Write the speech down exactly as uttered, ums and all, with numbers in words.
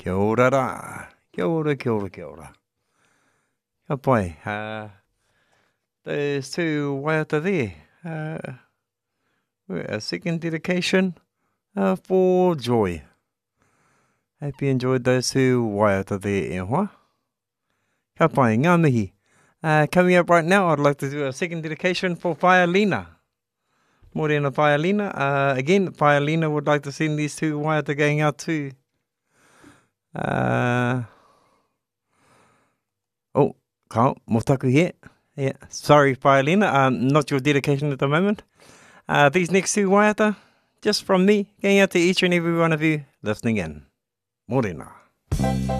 Kia ora rā. Kia ora, kia ora, kia ora. Ka pai, uh, there's two waiata there. Uh, a second dedication uh, for joy. Hope you enjoyed those two waiata there, e hoa. Ka pai, ngā mihi. Uh, coming up right now, I'd like to do a second dedication for Whaialina. Morena Whaialina. Uh, again, Whaialina would like to send these two waiata going out to... Uh, oh, kao, motaku here. Yeah, sorry, Whaialina. Um, not your dedication at the moment. Uh, these next two waiata, just from me, going out to each and every one of you listening in. Morena.